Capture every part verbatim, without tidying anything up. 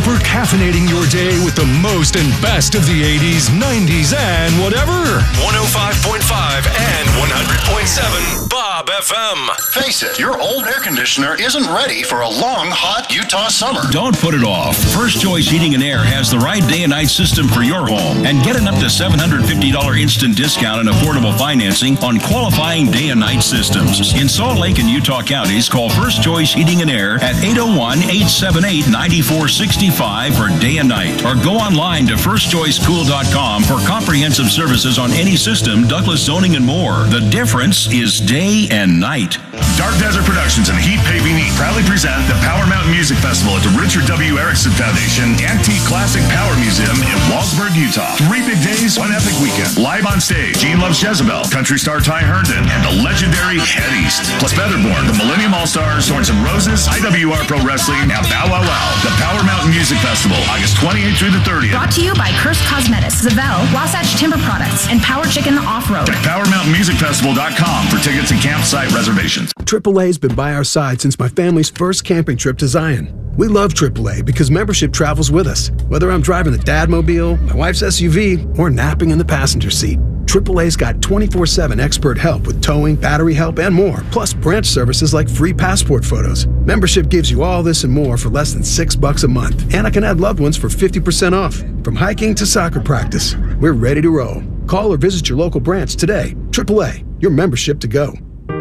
for caffeinating your day with the most and best of the eighties, nineties, and whatever. one oh five point five and one hundred point seven Bob F M. Face it, your old air conditioner isn't ready for a long, hot Utah summer. Don't put it off. First Choice Heating and Air has the right day and night system for your home. And get an up to seven hundred fifty dollars instant discount and affordable financing on qualifying day and night systems. In Salt Lake and Utah counties, call First Choice Heating and Air at eight oh one, eight seven eight, nine four six five for day and night. Or go online to first choice cool dot com for comprehensive services on any system, Douglas zoning, and more. The difference is day and night. Dark Desert Productions and Heat Paving Incorporated proudly present the Power Mountain Music Festival at the Richard W. Erickson Foundation Antique Classic Power Museum in Wallsburg, Utah. Three big days, one epic weekend. Live on stage, Gene Loves Jezebel, country star Ty Herndon, and the legendary Head East. Plus Featherborn, the Millennium All-Stars, Thorns and Roses, I W R Pro Wrestling, and Bow Wow Wow. The Power Mountain Music Festival, August twenty-eighth through the thirtieth. Brought to you by Curse Cosmetics, Zavelle, Wasatch Timber Products, and Power Chicken Off-Road. Check power mountain music festival dot com for tickets and campsite reservations. triple A's been by our side since my family's first camping trip to Zion. We love triple A because membership travels with us. Whether I'm driving the Dadmobile, my wife's S U V, or napping in the passenger seat, triple A's got twenty-four seven expert help with towing, battery help, and more, plus branch services like free passport photos. Membership gives you all this and more for less than six bucks a month, and I can add loved ones for fifty percent off. From hiking to soccer practice, we're ready to roll. Call or visit your local branch today. triple A, your membership to go.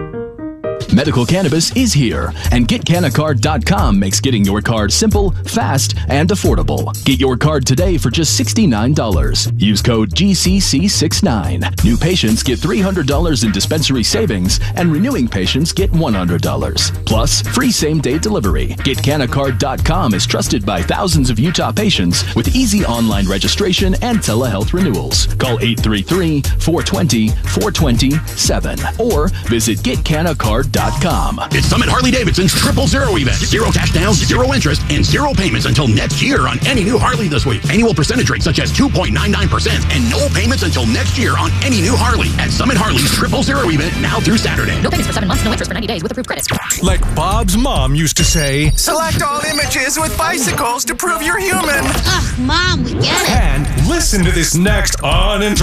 Medical cannabis is here, and get canna card dot com makes getting your card simple, fast, and affordable. Get your card today for just sixty-nine dollars. Use code G C C sixty-nine. New patients get three hundred dollars in dispensary savings, and renewing patients get one hundred dollars. Plus, free same-day delivery. Get canna card dot com is trusted by thousands of Utah patients with easy online registration and telehealth renewals. Call eight three three, four two zero, four two seven or visit get canna card dot com. It's Summit Harley-Davidson's Triple Zero event. Zero cash down, zero interest, and zero payments until next year on any new Harley this week. Annual percentage rates such as two point nine nine percent and no payments until next year on any new Harley at Summit Harley's Triple Zero event now through Saturday. No payments for seven months, no interest for ninety days with approved credits. Like Bob's mom used to say, select all images with bicycles to prove you're human. Ugh, Mom, we get it. and listen to this next on